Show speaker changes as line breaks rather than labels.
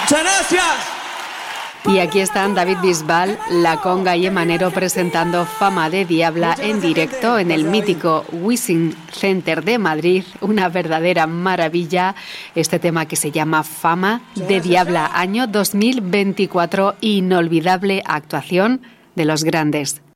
Muchas gracias.
Y aquí están David Bisbal, La Conga y Emanero presentando Fama de Diabla en directo en el mítico Wishing Center de Madrid. Una verdadera maravilla este tema que se llama Fama de Diabla, año 2024, inolvidable actuación de los grandes.